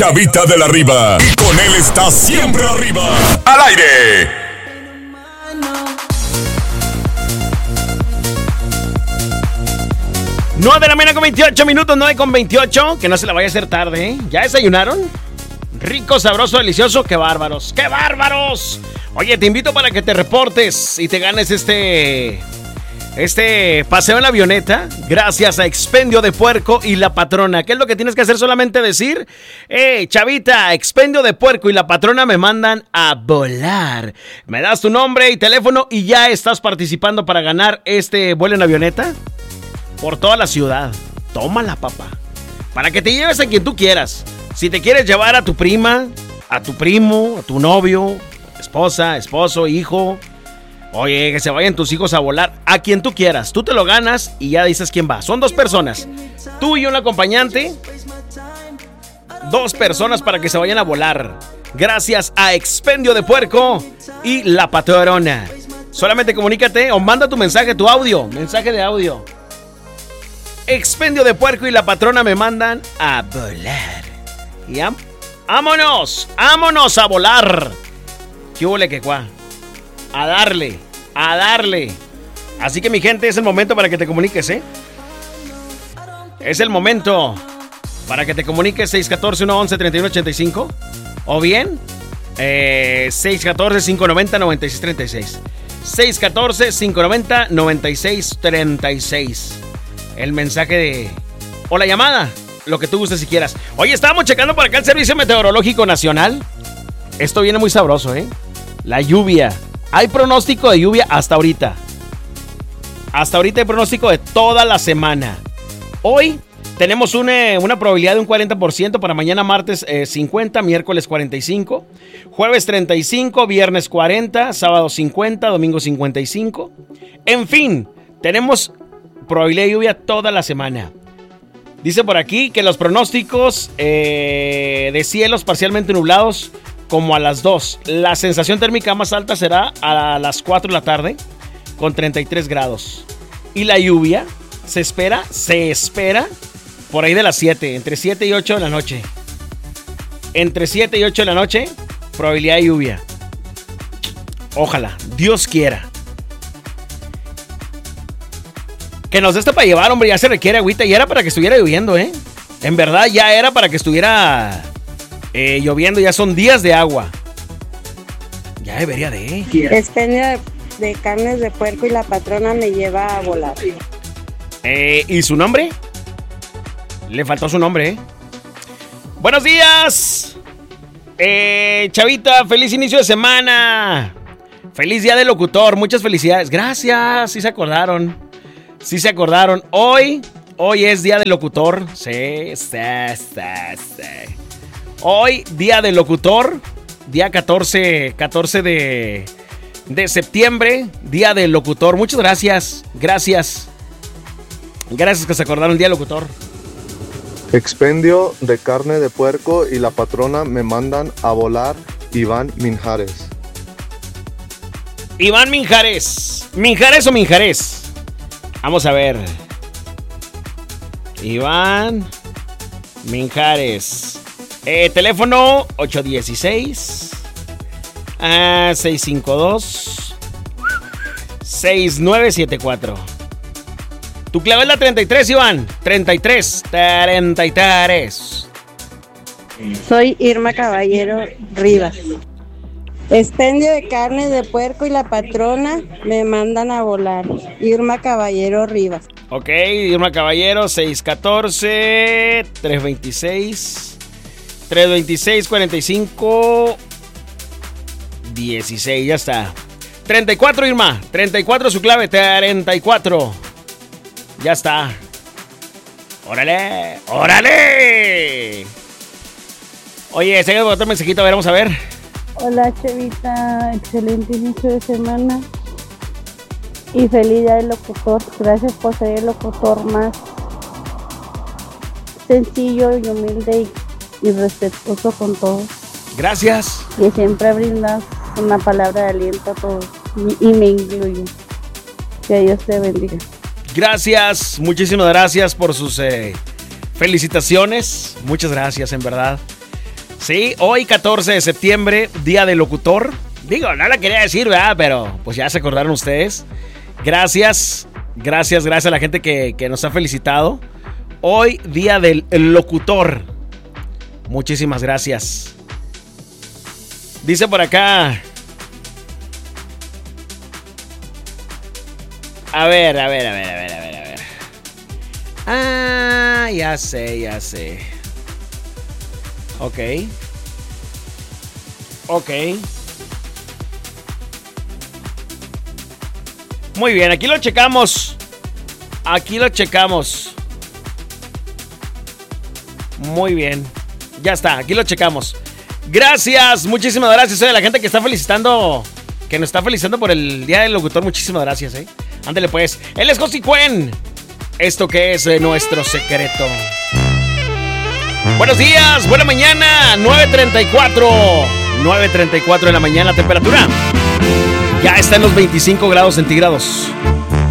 Chavita de la Riva. Y con él está siempre arriba. ¡Al aire! No de la mañana con 28 minutos, 9 con 28. Que no se la vaya a hacer tarde, ¿eh? ¿Ya desayunaron? Rico, sabroso, delicioso. ¡Qué bárbaros! ¡Qué bárbaros! Oye, te invito para que te reportes y te ganes este paseo en la avioneta gracias a Expendio de Puerco y La Patrona. ¿Qué es lo que tienes que hacer? Solamente decir, chavita, Expendio de Puerco y La Patrona me mandan a volar. Me das tu nombre y teléfono y ya estás participando para ganar este vuelo en avioneta por toda la ciudad. Tómala, papá, para que te lleves a quien tú quieras. Si te quieres llevar a tu prima, a tu primo, a tu novio, esposa, esposo, hijo, oye, que se vayan tus hijos a volar, a quien tú quieras. Tú te lo ganas y ya dices quién va. Son 2 personas, tú y un acompañante. 2 personas para que se vayan a volar gracias a Expendio de Puerco y La Patrona. Solamente comunícate o manda tu mensaje, tu audio, mensaje de audio. Expendio de Puerco y La Patrona me mandan a volar. ¿Ya? ¡Vámonos! ¡Vámonos a volar! ¿Qué huele que cuá? A darle. Así que mi gente, es el momento para que te comuniques, ¿eh? Es el momento para que te comuniques. 614-111-3185 o bien 614-590-9636. 614-590-9636. El mensaje de... o la llamada, lo que tú gustes si quieras. Oye, estábamos checando por acá el Servicio Meteorológico Nacional. Esto viene muy sabroso, ¿eh? La lluvia. Hay pronóstico de lluvia hasta ahorita. Hasta ahorita hay pronóstico de toda la semana. Hoy tenemos una probabilidad de un 40%. Para mañana martes 50, miércoles 45, jueves 35, viernes 40, sábado 50, domingo 55. En fin, tenemos probabilidad de lluvia toda la semana. Dice por aquí que los pronósticos de cielos parcialmente nublados como a las 2. La sensación térmica más alta será a las 4 de la tarde con 33 grados. Y la lluvia se espera por ahí de las 7, entre 7 y 8 de la noche. Entre 7 y 8 de la noche, probabilidad de lluvia. Ojalá, Dios quiera. Que nos dé esto para llevar, hombre, ya se requiere agüita. Y era para que estuviera lloviendo, ¿eh? En verdad, ya era para que estuviera lloviendo. Ya son días de agua. Ya debería de. Expendio de carnes de puerco y La Patrona me lleva a volar. ¿Y su nombre? Le faltó su nombre, ¿eh? Buenos días. Chavita, feliz inicio de semana. Feliz día del locutor. Muchas felicidades. Gracias, sí se acordaron. Sí se acordaron. Hoy es día del locutor. Sí. Hoy, día del locutor. Día 14 de septiembre. Día del locutor. Muchas gracias. Gracias que se acordaron. Día del locutor. Expendio de carne de puerco y La Patrona me mandan a volar. Iván Minjares. Iván Minjares. ¿Minjares o Minjares? Vamos a ver. Iván Minjares. Teléfono 816 652 6974. Tu clave es la 33, Iván. 33. Soy Irma Caballero Rivas. Expendio de carne de puerco y La Patrona me mandan a volar. Irma Caballero Rivas. Ok, Irma Caballero, 614 326 45 16, ya está. 34, Irma, 34 su clave, 34. Ya está. ¡Órale! Oye, se otro mensajito, a ver, vamos a ver. Hola, Chevita, excelente inicio de semana y feliz día del locutor. Gracias por ser el locutor más sencillo y humilde y respetuoso con todos. Gracias. Y siempre brindas una palabra de aliento a todos, y me incluyo. Que Dios te bendiga. Gracias, muchísimas gracias por sus felicitaciones. Muchas gracias, en verdad. Sí, hoy 14 de septiembre, Día del Locutor. Digo, no la quería decir, ¿verdad? Pero pues ya se acordaron ustedes. Gracias a la gente que nos ha felicitado. Hoy, Día del Locutor. Muchísimas gracias. Dice por acá. A ver. Ah, ya sé. Ok. Muy bien, aquí lo checamos. Muy bien. Ya está, aquí lo checamos. Gracias, muchísimas gracias a la gente que está felicitando, que nos está felicitando por el Día del Locutor. Muchísimas gracias, Ándale pues. Él es Josi Cuen. Esto que es nuestro secreto. Buenos días, buena mañana. 9:34 de la mañana. La temperatura ya está en los 25 grados centígrados.